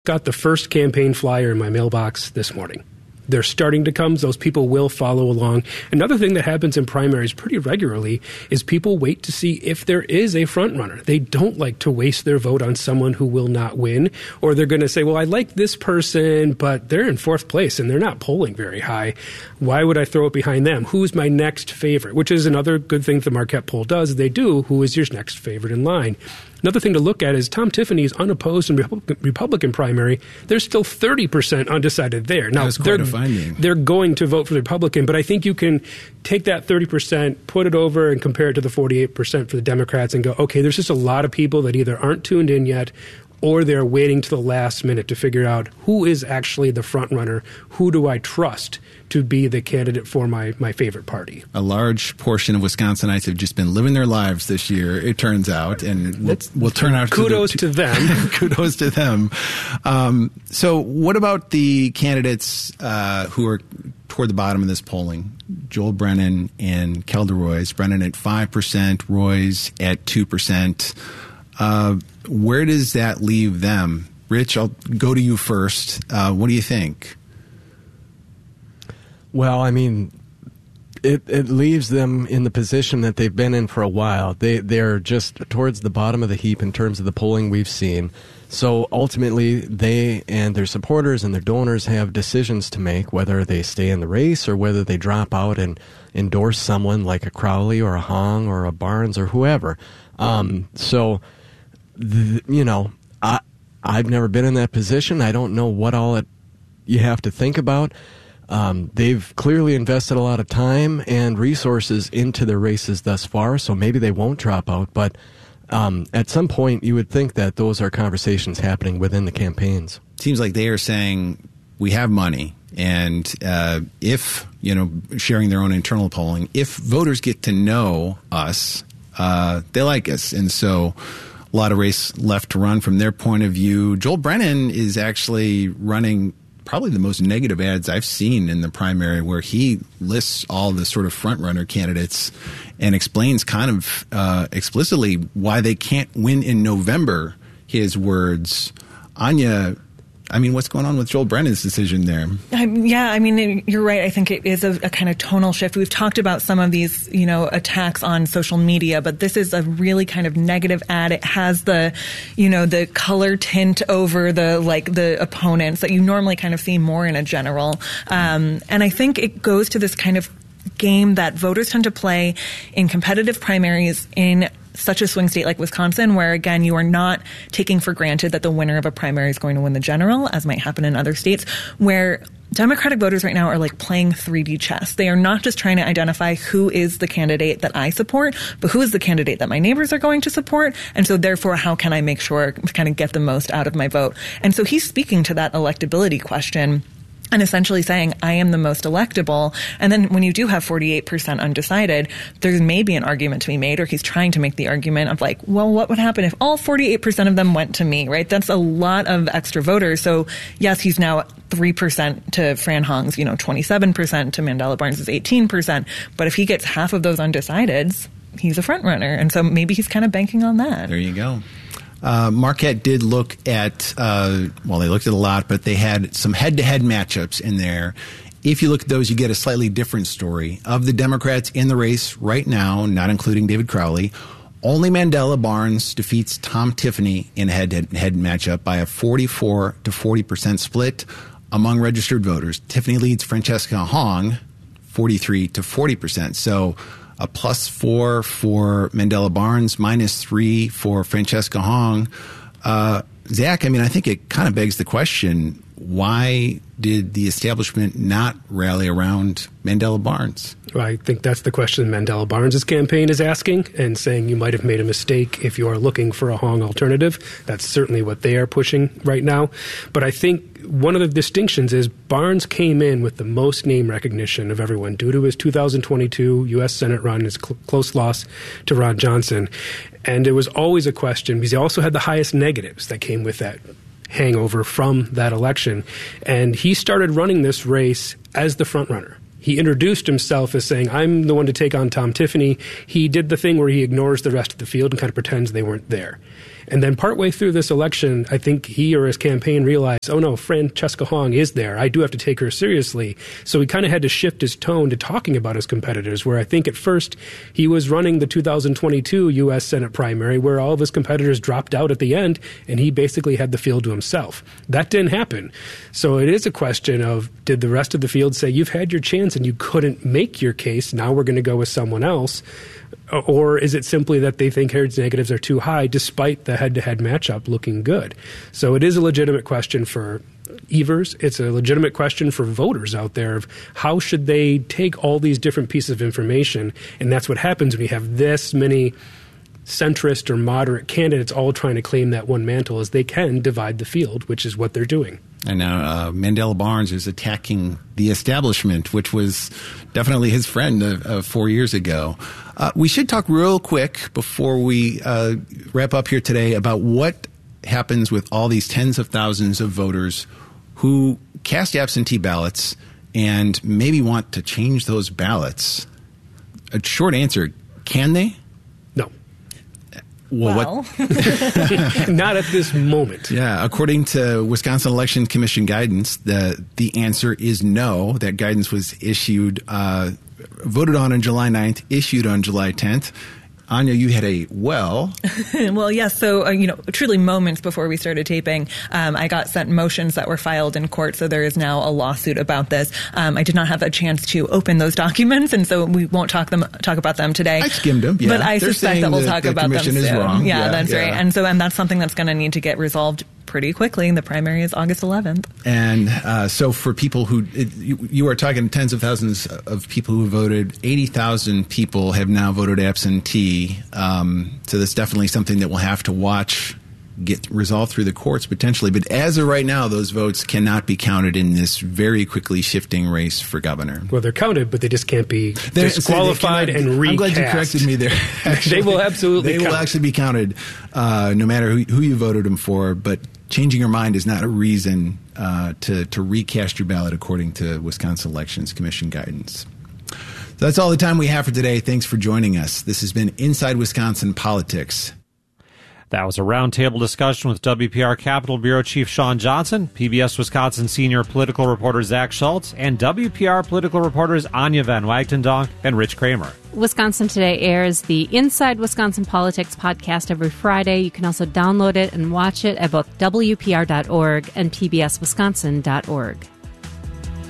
got the first campaign flyer in my mailbox this morning. They're starting to come. Those people will follow along. Another thing that happens in primaries pretty regularly is people wait to see if there is a front runner. They don't like to waste their vote on someone who will not win, or they're going to say, well, I like this person, but they're in fourth place and they're not polling very high. Why would I throw it behind them? Who's my next favorite? Which is another good thing the Marquette poll does. They do. Who is your next favorite in line? Another thing to look at is Tom Tiffany's unopposed in Republican primary. There's still 30% undecided there. Now, they're going to vote for the Republican, but I think you can take that 30%, put it over, and compare it to the 48% for the Democrats and go, okay, there's just a lot of people that either aren't tuned in yet or they're waiting to the last minute to figure out who is actually the front runner, who do I trust to be the candidate for my favorite party. A large portion of Wisconsinites have just been living their lives this year, it turns out, and will turn out kudos to them. Kudos to them. So what about the candidates who are toward the bottom of this polling? Joel Brennan and Kelda Roys. Brennan at 5%, Roys at 2%. Where does that leave them? Rich, I'll go to you first. What do you think? Well, I mean, it leaves them in the position that they've been in for a while. They're just towards the bottom of the heap in terms of the polling we've seen. So ultimately, they and their supporters and their donors have decisions to make, whether they stay in the race or whether they drop out and endorse someone like a Crowley or a Hong or a Barnes or whoever. I've never been in that position. I don't know what all you have to think about. They've clearly invested a lot of time and resources into their races thus far, so maybe they won't drop out. But at some point, you would think that those are conversations happening within the campaigns. Seems like they are saying, we have money, and if, sharing their own internal polling, if voters get to know us, they like us. And so a lot of race left to run from their point of view. Joel Brennan is actually running probably the most negative ads I've seen in the primary, where he lists all the sort of front-runner candidates and explains kind of explicitly why they can't win in November, his words. Anya, I mean, what's going on with Joel Brennan's decision there? You're right. I think it is a kind of tonal shift. We've talked about some of these, attacks on social media, but this is a really kind of negative ad. It has the color tint over the opponents that you normally kind of see more in a general. And I think it goes to this kind of game that voters tend to play in competitive primaries in such a swing state like Wisconsin, where, again, you are not taking for granted that the winner of a primary is going to win the general, as might happen in other states, where Democratic voters right now are like playing 3D chess. They are not just trying to identify who is the candidate that I support, but who is the candidate that my neighbors are going to support. And so therefore, how can I make sure to kind of get the most out of my vote? And so he's speaking to that electability question and essentially saying, I am the most electable. And then when you do have 48% undecided, there may be an argument to be made, or he's trying to make the argument of like, well, what would happen if all 48% of them went to me, right? That's a lot of extra voters. So yes, he's now 3% to Fran Hong's, 27% to Mandela Barnes' 18%. But if he gets half of those undecideds, he's a front runner. And so maybe he's kind of banking on that. There you go. Marquette did look at, they looked at a lot, but they had some head-to-head matchups in there. If you look at those, you get a slightly different story. Of the Democrats in the race right now, not including David Crowley, only Mandela Barnes defeats Tom Tiffany in a head-to-head matchup by a 44 to 40% split among registered voters. Tiffany leads Francesca Hong 43 to 40%. So a +4 for Mandela Barnes, -3 for Francesca Hong. Zach, I think it kind of begs the question, why did the establishment not rally around Mandela Barnes? Well, I think that's the question Mandela Barnes' campaign is asking, and saying you might have made a mistake if you are looking for a Hong alternative. That's certainly what they are pushing right now. But I think one of the distinctions is Barnes came in with the most name recognition of everyone due to his 2022 U.S. Senate run, his close loss to Ron Johnson. And it was always a question because he also had the highest negatives that came with that hangover from that election. And he started running this race as the front runner. He introduced himself as saying, I'm the one to take on Tom Tiffany. He did the thing where he ignores the rest of the field and kind of pretends they weren't there. And then partway through this election, I think he or his campaign realized, oh no, Francesca Hong is there. I do have to take her seriously. So he kind of had to shift his tone to talking about his competitors, where I think at first he was running the 2022 U.S. Senate primary, where all of his competitors dropped out at the end, and he basically had the field to himself. That didn't happen. So it is a question of, did the rest of the field say, you've had your chance and you couldn't make your case, now we're going to go with someone else? Or is it simply that they think Heritage negatives are too high despite the head-to-head matchup looking good? So it is a legitimate question for Evers. It's a legitimate question for voters out there of how should they take all these different pieces of information. And that's what happens when you have this many centrist or moderate candidates all trying to claim that one mantle, is they can divide the field, which is what they're doing. And now Mandela Barnes is attacking the establishment, which was definitely his friend 4 years ago. We should talk real quick before we wrap up here today about what happens with all these tens of thousands of voters who cast absentee ballots and maybe want to change those ballots. A short answer, can they? No. Well, not at this moment. Yeah, according to Wisconsin Election Commission guidance, the answer is no. That guidance was issued, voted on July 9th, issued on July 10th. Anya, you had a well. Well, yes. So, truly moments before we started taping, I got sent motions that were filed in court. So there is now a lawsuit about this. I did not have a chance to open those documents, and so we won't talk about them today. I skimmed them, yeah. But I suspect that we'll talk about them soon. Is wrong. Yeah, that's right. And that's something that's going to need to get resolved pretty quickly. The primary is August 11th. And so for people who, you are talking tens of thousands of people who voted, 80,000 people have now voted absentee. So that's definitely something that we'll have to watch get resolved through the courts potentially. But as of right now, those votes cannot be counted in this very quickly shifting race for governor. Well, they're counted, but they just can't be disqualified and recast. I'm glad you corrected me there. They will absolutely They will actually be counted no matter who you voted them for. But changing your mind is not a reason to recast your ballot according to Wisconsin Elections Commission guidance. So that's all the time we have for today. Thanks for joining us. This has been Inside Wisconsin Politics. That was a roundtable discussion with WPR Capitol Bureau Chief Sean Johnson, PBS Wisconsin senior political reporter Zach Schultz, and WPR political reporters Anya Van Wagtendonk and Rich Kramer. Wisconsin Today airs the Inside Wisconsin Politics podcast every Friday. You can also download it and watch it at both WPR.org and PBSWisconsin.org.